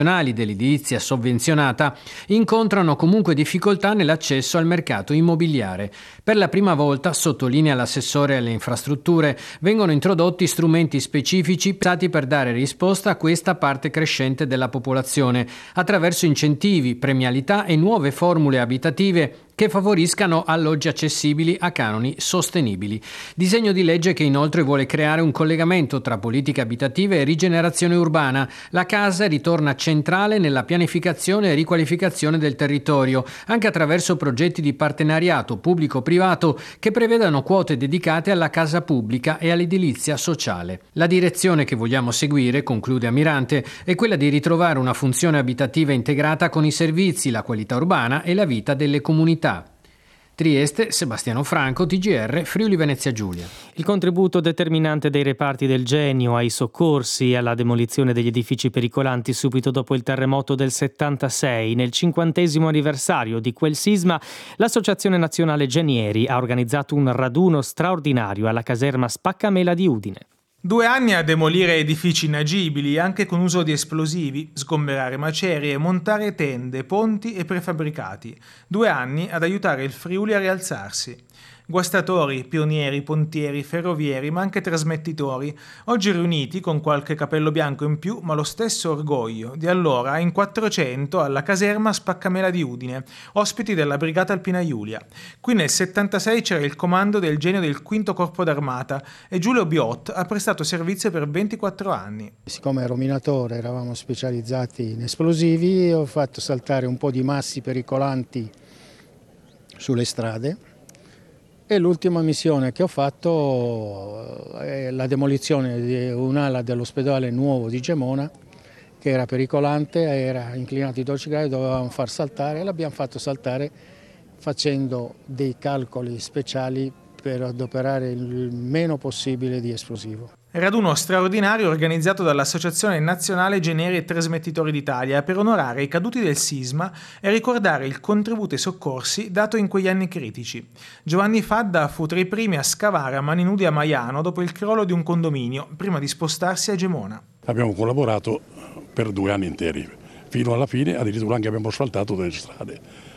dell'edilizia sovvenzionata incontrano comunque difficoltà nell'accesso al mercato immobiliare. Per la prima volta, sottolinea l'assessore alle infrastrutture, vengono introdotti strumenti specifici pensati per dare risposta a questa parte crescente della popolazione, attraverso incentivi, premialità e nuove formule abitative che favoriscano alloggi accessibili a canoni sostenibili. Disegno di legge che inoltre vuole creare un collegamento tra politiche abitative e rigenerazione urbana. La casa ritorna centrale nella pianificazione e riqualificazione del territorio, anche attraverso progetti di partenariato pubblico-privato che prevedano quote dedicate alla casa pubblica e all'edilizia sociale. La direzione che vogliamo seguire, conclude Amirante, è quella di ritrovare una funzione abitativa integrata con i servizi, la qualità urbana e la vita delle comunità. Trieste, Sebastiano Franco, TGR, Friuli Venezia Giulia. Il contributo determinante dei reparti del Genio ai soccorsi e alla demolizione degli edifici pericolanti subito dopo il terremoto del 76. Nel 50° anniversario di quel sisma, l'Associazione Nazionale Genieri ha organizzato un raduno straordinario alla caserma Spaccamela di Udine. 2 anni a demolire edifici inagibili, anche con uso di esplosivi, sgomberare macerie, montare tende, ponti e prefabbricati. 2 anni ad aiutare il Friuli a rialzarsi. Guastatori, pionieri, pontieri, ferrovieri, ma anche trasmettitori, oggi riuniti con qualche capello bianco in più, ma lo stesso orgoglio di allora in 400 alla caserma Spaccamela di Udine, ospiti della Brigata Alpina Giulia. Qui nel 76 c'era il comando del Genio del 5° Corpo d'Armata e Giulio Biot ha prestato servizio per 24 anni. Siccome ero minatore, eravamo specializzati in esplosivi, ho fatto saltare un po' di massi pericolanti sulle strade. E l'ultima missione che ho fatto è la demolizione di un'ala dell'ospedale nuovo di Gemona, che era pericolante, era inclinato di 12 gradi, dovevamo far saltare, e l'abbiamo fatto saltare facendo dei calcoli speciali per adoperare il meno possibile di esplosivo. Raduno straordinario organizzato dall'Associazione Nazionale Genieri e Trasmettitori d'Italia per onorare i caduti del sisma e ricordare il contributo ai soccorsi dato in quegli anni critici. Giovanni Fadda fu tra i primi a scavare a mani nude a Maiano dopo il crollo di un condominio, prima di spostarsi a Gemona. Abbiamo collaborato per 2 anni interi, fino alla fine addirittura anche abbiamo asfaltato delle strade,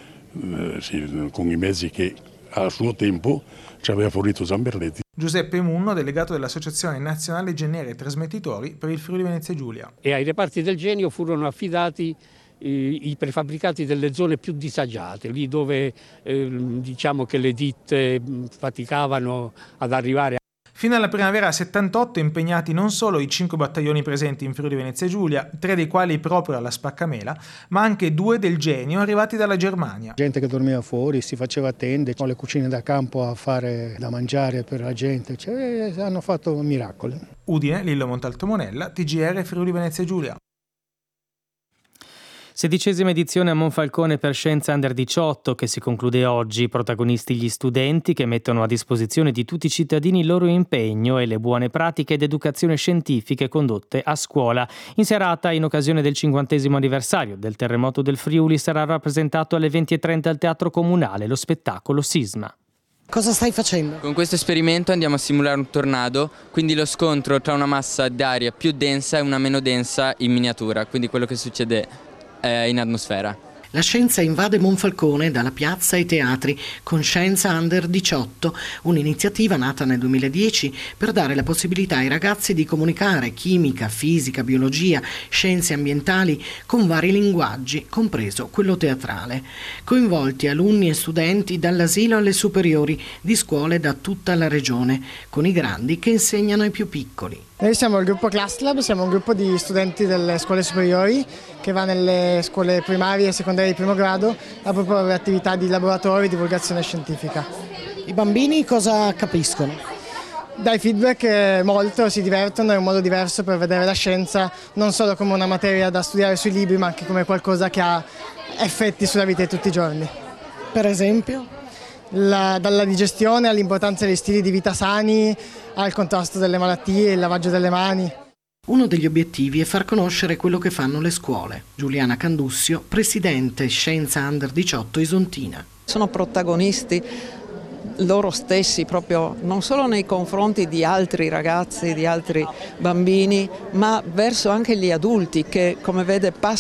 con i mezzi che a suo tempo ci aveva fornito Zamberletti. Giuseppe Munno, delegato dell'Associazione Nazionale Genieri e Trasmettitori per il Friuli Venezia Giulia. E ai reparti del Genio furono affidati i prefabbricati delle zone più disagiate, lì dove diciamo che le ditte faticavano ad arrivare. Fino alla primavera 78 impegnati non solo i 5 battaglioni presenti in Friuli Venezia Giulia, 3 dei quali proprio alla Spaccamela, ma anche 2 del Genio arrivati dalla Germania. Gente che dormiva fuori, si faceva tende, con le cucine da campo a fare da mangiare per la gente, hanno fatto miracoli. Udine, Lillo Montalto Monella, TGR Friuli Venezia Giulia. 16ª edizione a Monfalcone per Scienza Under 18 che si conclude oggi. Protagonisti gli studenti che mettono a disposizione di tutti i cittadini il loro impegno e le buone pratiche ed educazione scientifiche condotte a scuola. In serata, in occasione del 50° anniversario del terremoto del Friuli, sarà rappresentato alle 20:30 al Teatro Comunale lo spettacolo Sisma. Cosa stai facendo? Con questo esperimento andiamo a simulare un tornado, quindi lo scontro tra una massa d'aria più densa e una meno densa in miniatura, quindi quello che succede in atmosfera. La scienza invade Monfalcone dalla piazza ai teatri con Scienza Under 18, un'iniziativa nata nel 2010 per dare la possibilità ai ragazzi di comunicare chimica, fisica, biologia, scienze ambientali con vari linguaggi, compreso quello teatrale. Coinvolti alunni e studenti dall'asilo alle superiori di scuole da tutta la regione, con i grandi che insegnano ai più piccoli. Noi siamo il gruppo ClassLab, siamo un gruppo di studenti delle scuole superiori che va nelle scuole primarie e secondarie di primo grado a proporre attività di laboratorio e divulgazione scientifica. I bambini cosa capiscono? Dai feedback molto, si divertono, è un modo diverso per vedere la scienza non solo come una materia da studiare sui libri ma anche come qualcosa che ha effetti sulla vita di tutti i giorni. Per esempio? Dalla digestione all'importanza degli stili di vita sani, al contrasto delle malattie, il lavaggio delle mani. Uno degli obiettivi è far conoscere quello che fanno le scuole. Giuliana Candussio, presidente Scienza Under 18 Isontina. Sono protagonisti loro stessi proprio non solo nei confronti di altri ragazzi, di altri bambini, ma verso anche gli adulti che, come vede, passano